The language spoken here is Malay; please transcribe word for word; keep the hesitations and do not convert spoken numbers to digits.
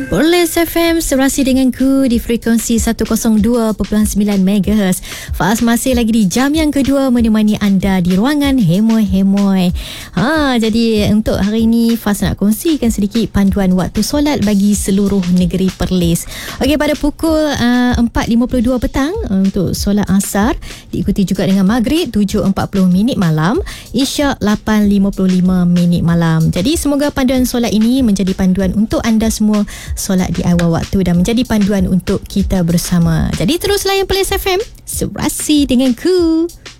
Perlis F M serasi denganku di frekuensi seratus dua perpuluhan sembilan megahertz. Faz masih lagi di jam yang kedua menemani anda di ruangan Hemoy-Hemoy. Ha, jadi untuk hari ini Faz nak kongsikan sedikit panduan waktu solat bagi seluruh negeri Perlis. Okey, pada pukul uh, empat lima puluh dua petang untuk solat asar, diikuti juga dengan maghrib tujuh empat puluh minit malam, isyak lapan lima puluh lima minit malam. Jadi semoga panduan solat ini menjadi panduan untuk anda semua solat di awal waktu dan menjadi panduan untuk kita bersama. Jadi terus layan Perlis F M serasi denganku.